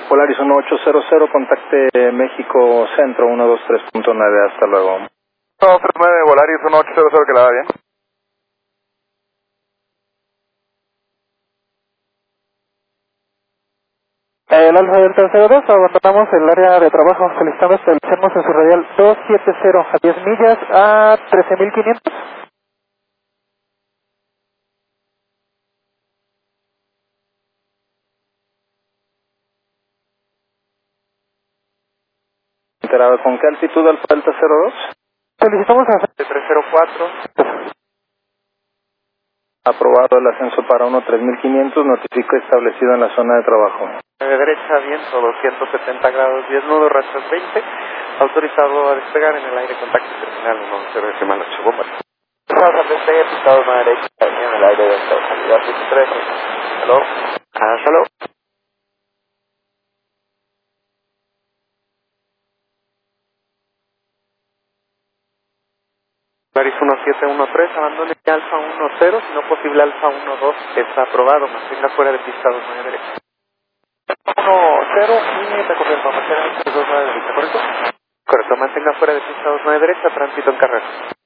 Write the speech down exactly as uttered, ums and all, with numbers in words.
Polaris uno ocho cero cero, contacte México Centro uno dos tres punto nueve, hasta luego. uno dos tres nueve, Polaris uno ocho cero cero, que la va bien. El Alfa Delta cero dos, abandonamos el área de trabajo, solicitamos estabilizarnos en su radial doscientos setenta a diez millas a trece mil quinientos. Enterado, ¿con qué altitud Alfa Delta cero dos? Solicitamos a tres cero cuatro. Aprobado el ascenso para uno tres mil quinientos, notifico establecido en la zona de trabajo. nueve derecha, viento doscientos setenta grados, diez nudos, rastras veinte. Autorizado a despegar en el aire, contacto terminal uno cero decimal ocho, bomba. Vamos a despegue, pistado nueve derecha, en el aire de salida tres. Hello. Ah, hello. Polaris uno siete uno tres, abandone Alfa uno cero, si no posible Alfa uno dos, está aprobado, mantenga fuera de pista dos nueve derecha. uno cero, y te confirmo, mantenga dos nueve derecha, ¿correcto? Correcto, mantenga fuera de pista dos nueve derecha, tránsito en carrera.